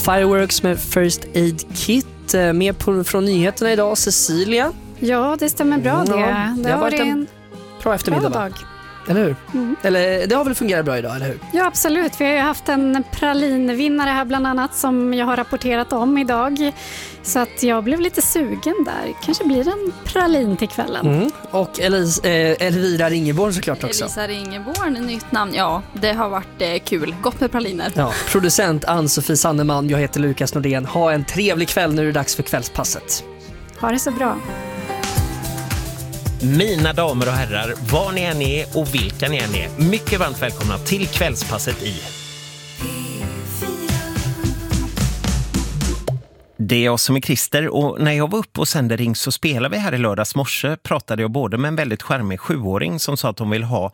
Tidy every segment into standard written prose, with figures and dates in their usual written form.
Fireworks med First Aid Kit. Med från nyheterna idag, Cecilia. Ja, det stämmer bra det. Det har varit en bra eftermiddag. Bra dag. Eller hur? Eller det har väl fungerat bra idag, eller hur? Ja, absolut. Vi har ju haft en pralinvinnare här bland annat som jag har rapporterat om idag. Så att jag blev lite sugen där. Kanske blir en pralin till kvällen. Och Elvira Ringeborn såklart också. Elisa Ringeborn, nytt namn. Ja, det har varit kul. Gott med praliner. Ja, producent Ann-Sofie Sanneman, jag heter Lukas Nordén. Ha en trevlig kväll, nu är det dags för kvällspasset. Ha det så bra. Mina damer och herrar, var ni än är och vilka ni än är, mycket varmt välkomna till kvällspasset i Det är jag som är Christer, och när jag var uppe och sände Ring så spelade vi här i lördags morse, pratade jag både med en väldigt charmig 7-åring som sa att hon vill ha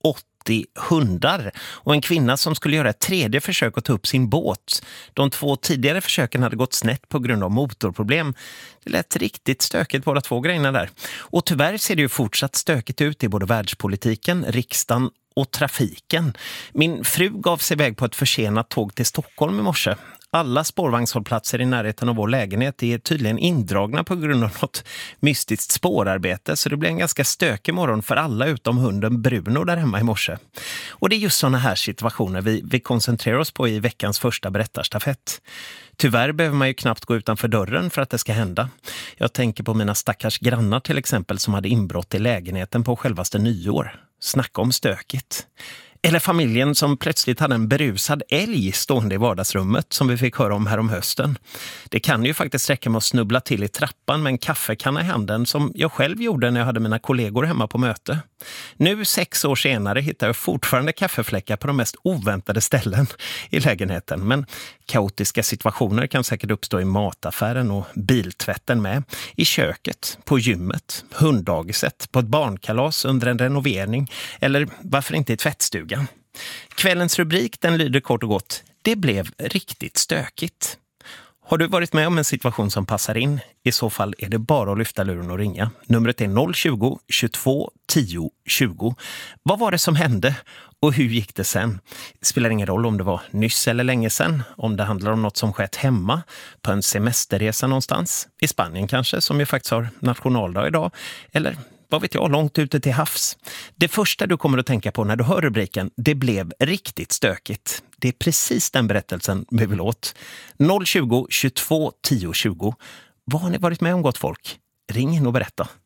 80 hundar och en kvinna som skulle göra ett tredje försök att ta upp sin båt. De 2 tidigare försöken hade gått snett på grund av motorproblem. Det lät riktigt stökigt båda 2 grejerna där. Och tyvärr ser det ju fortsatt stökigt ut i både världspolitiken, riksdagen och trafiken. Min fru gav sig iväg på ett försenat tåg till Stockholm i morse. Alla spårvagnshållplatser i närheten av vår lägenhet är tydligen indragna på grund av något mystiskt spårarbete, så det blir en ganska stökig morgon för alla utom hunden Bruno där hemma i morse. Och det är just sådana här situationer vi koncentrerar oss på i veckans första berättarstafett. Tyvärr behöver man ju knappt gå utanför dörren för att det ska hända. Jag tänker på mina stackars grannar till exempel som hade inbrott i lägenheten på självaste nyår. Snacka om stökigt. Eller familjen som plötsligt hade en berusad älg stående i vardagsrummet som vi fick höra om hösten. Det kan ju faktiskt räcka med att snubbla till i trappan med en kaffekanna i handen som jag själv gjorde när jag hade mina kollegor hemma på möte. Nu 6 år senare hittar jag fortfarande kaffefläckar på de mest oväntade ställen i lägenheten. Men kaotiska situationer kan säkert uppstå i mataffären och biltvätten med. I köket, på gymmet, hunddagiset, på ett barnkalas under en renovering eller varför inte i tvättstugan. Kvällens rubrik den lyder kort och gott: Det blev riktigt stökigt. Har du varit med om en situation som passar in? I så fall är det bara att lyfta luren och ringa. Numret är 020 22 10 20. Vad var det som hände? Och hur gick det sen? Det spelar ingen roll om det var nyss eller länge sedan. Om det handlar om något som skett hemma, på en semesterresa någonstans. I Spanien kanske, som ju faktiskt har nationaldag idag. Eller vad vet jag, långt ute till havs. Det första du kommer att tänka på när du hör rubriken "Det blev riktigt stökigt", det är precis den berättelsen vi vill åt. 020 22 10 20. Vad har ni varit med om, gott folk? Ring in och berätta.